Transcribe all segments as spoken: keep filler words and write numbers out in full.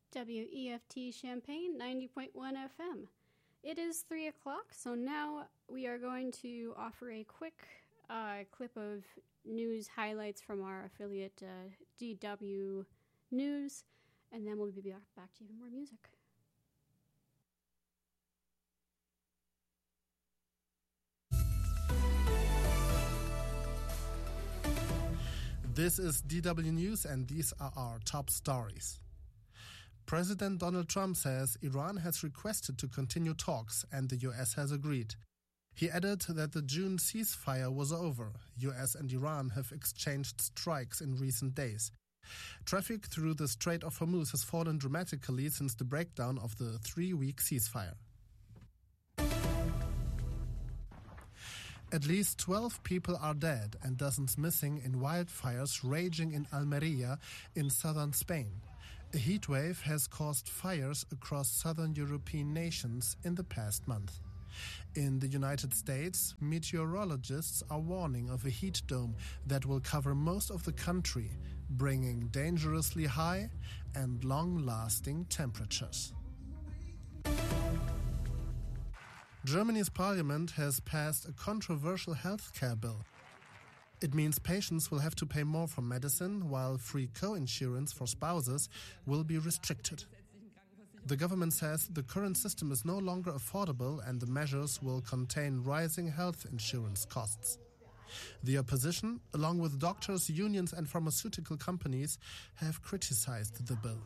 W E F T Champaign ninety point one F M. It is three o'clock, so now we are going to offer a quick uh, clip of news highlights from our affiliate uh, D W News, and then we'll be back to even more music. This is D W News, and these are our top stories. President Donald Trump says Iran has requested to continue talks and the U S has agreed. He added that the June ceasefire was over. U S and Iran have exchanged strikes in recent days. Traffic through the Strait of Hormuz has fallen dramatically since the breakdown of the three-week ceasefire. At least twelve people are dead and dozens missing in wildfires raging in Almeria in southern Spain. A heatwave has caused fires across southern European nations in the past month. In the United States, meteorologists are warning of a heat dome that will cover most of the country, bringing dangerously high and long-lasting temperatures. Germany's parliament has passed a controversial healthcare bill. It means patients will have to pay more for medicine, while free co-insurance for spouses will be restricted. The government says the current system is no longer affordable and the measures will contain rising health insurance costs. The opposition, along with doctors, unions and pharmaceutical companies, have criticized the bill.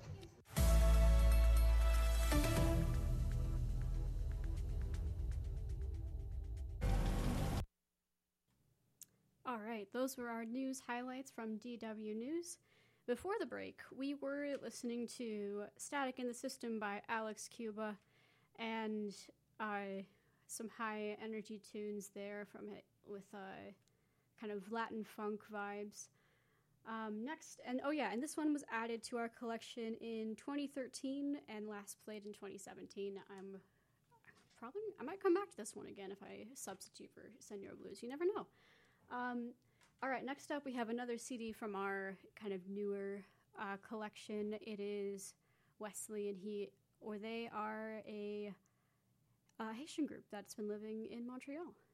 All right, those were our news highlights from D W News. Before the break, we were listening to Static in the System by Alex Cuba and uh, some high energy tunes there from it with uh, kind of Latin funk vibes. Um, next, and oh yeah, and this one was added to our collection in twenty thirteen and last played in twenty seventeen. I'm probably, I might come back to this one again if I substitute for Senor Blues. You never know. Um, all right, next up we have another C D from our kind of newer uh, collection. It is Wesley and he, or they are a, a Haitian group that's been living in Montreal.